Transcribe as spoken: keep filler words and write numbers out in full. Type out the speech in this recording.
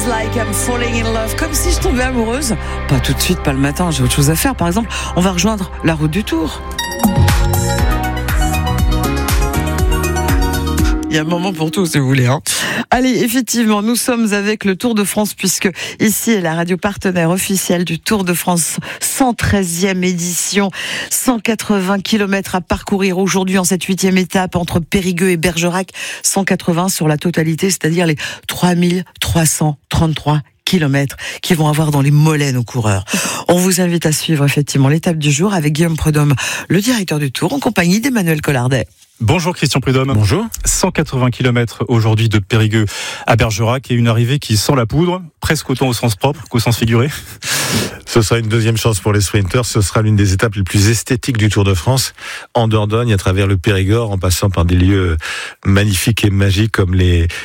like I'm falling in love. Comme si je tombais amoureuse. Pas tout de suite, pas le matin, j'ai autre chose à faire. Par exemple, on va rejoindre la route du Tour. Il y a un moment pour tout, si vous voulez. Hein. Allez, effectivement, nous sommes avec le Tour de France, puisque ici est la radio partenaire officielle du Tour de France, cent treizième édition, cent quatre-vingts kilomètres à parcourir aujourd'hui en cette huitième étape entre Périgueux et Bergerac, cent quatre-vingts sur la totalité, c'est-à-dire les trois mille trois cent trente-trois kilomètres qui vont avoir dans les mollets nos coureurs. On vous invite à suivre effectivement l'étape du jour avec Guillaume Prudhomme, le directeur du Tour, en compagnie d'Emmanuel Collardet. Bonjour Christian Prudhomme. Bonjour. cent quatre-vingts kilomètres aujourd'hui de Périgueux à Bergerac et une arrivée qui sent la poudre, presque autant au sens propre qu'au sens figuré. Ce sera une deuxième chance pour les sprinters. Ce sera l'une des étapes les plus esthétiques du Tour de France, en Dordogne, à travers le Périgord, en passant par des lieux magnifiques et magiques comme les,